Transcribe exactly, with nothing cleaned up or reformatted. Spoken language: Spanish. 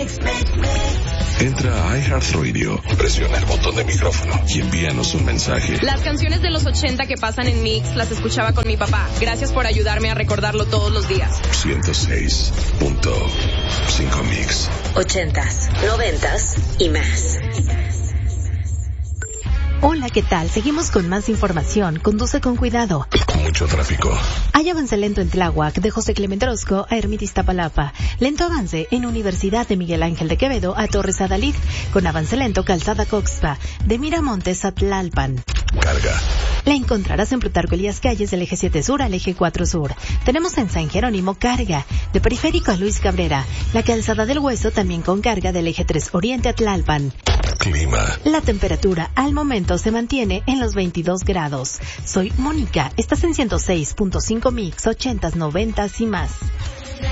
Entra a iHeartRadio, presiona el botón de micrófono y envíanos un mensaje. Las canciones de los ochenta que pasan en Mix las escuchaba con mi papá. Gracias por ayudarme a recordarlo todos los días. ciento seis punto cinco Mix. Ochentas, noventas y más. Hola, ¿qué tal? Seguimos con más información. Conduce con cuidado. Mucho tráfico. Hay avance lento en Tláhuac, de José Clemente Orozco a Ermita Iztapalapa. Lento avance en Universidad de Miguel Ángel de Quevedo a Torres Adalid. Con avance lento Calzada Coxpa, de Miramontes a Tlalpan. Carga. La encontrarás en Plutarco Elías Calles del eje siete Sur al eje cuatro Sur. Tenemos en San Jerónimo carga, de Periférico a Luis Cabrera. La Calzada del Hueso también con carga del eje tres Oriente a Tlalpan. Clima. La temperatura al momento se mantiene en los veintidós grados. Soy Mónica, estás en ciento seis punto cinco Mix, ochentas, noventas y más.